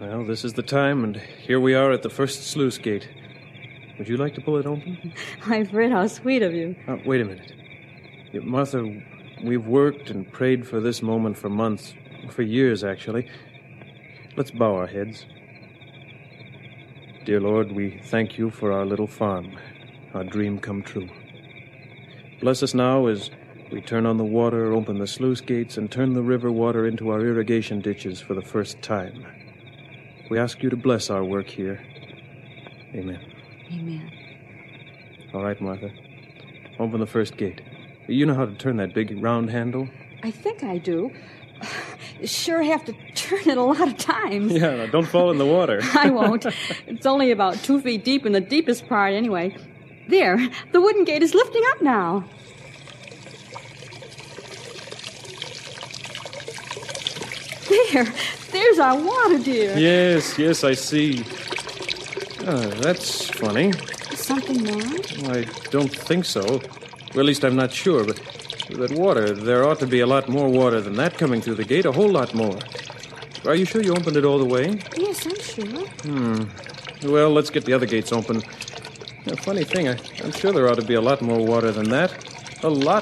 Well, this is the time, and here we are at the first sluice gate. Would you like to pull it open? I've read how sweet of you. Wait a minute. Martha, we've worked and prayed for this moment for months. For years, actually. Let's bow our heads. Dear Lord, we thank you for our little farm, our dream come true. Bless us now as we turn on the water, open the sluice gates, and turn the river water into our irrigation ditches for the first time. We ask you to bless our work here. Amen. Amen. All right, Martha. Open the first gate. You know how to turn that big round handle? I think I do. Sure have to turn it a lot of times. Yeah, now don't fall in the water. I won't. It's only about 2 feet deep in the deepest part anyway. There, the wooden gate is lifting up now. There's our water, dear. Yes, I see. That's funny. Is something wrong? I don't think so. Or at least I'm not sure, but that water, there ought to be a lot more water than that coming through the gate, a whole lot more. Are you sure you opened it all the way? Yes, I'm sure. Well, let's get the other gates open. Funny thing, I'm sure there ought to be a lot more water than that. A lot